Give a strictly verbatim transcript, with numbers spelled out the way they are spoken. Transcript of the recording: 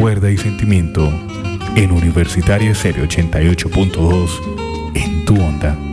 cuerda y sentimiento en Universitario Estéreo ochenta y ocho punto dos en tu onda.